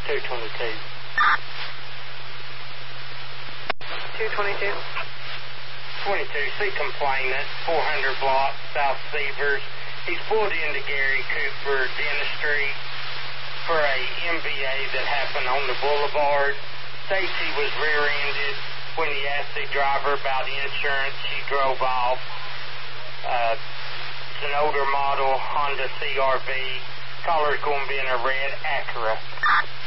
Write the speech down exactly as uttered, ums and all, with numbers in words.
two twenty-two. two twenty-two. twenty-two, see complainant, four hundred block, South Severs. He's pulled into Gary Cooper Dentistry for a M B A that happened on the boulevard. States he was rear-ended. When he asked the driver about insurance, he drove off. Uh, it's an older model Honda C R V. Caller's going to be in a red Acura.